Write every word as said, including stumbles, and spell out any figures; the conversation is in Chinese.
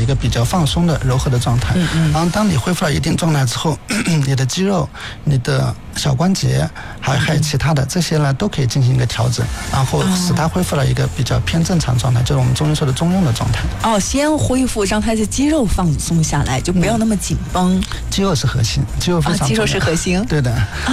个比较放松的柔和的状态。嗯嗯。然后当你恢复了一定状态之后，你的肌肉、你的小关节，还有还有其他的这些呢，都可以进行一个调整，然后使它恢复了一个比较偏正常状态，就是我们中医说的中庸的状态。 哦，先恢复让它的肌肉放松下来，就不要那么紧绷。 嗯、肌肉是核心，肌肉非常重要、 啊、肌肉是核心。 对的。